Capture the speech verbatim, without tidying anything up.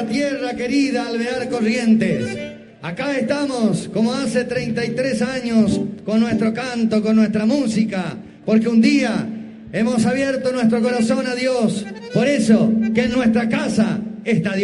nuestra tierra querida, Alvear Corrientes. Acá estamos, como hace treinta y tres años, con nuestro canto, con nuestra música, porque un día hemos abierto nuestro corazón a Dios. Por eso, que en nuestra casa está Dios.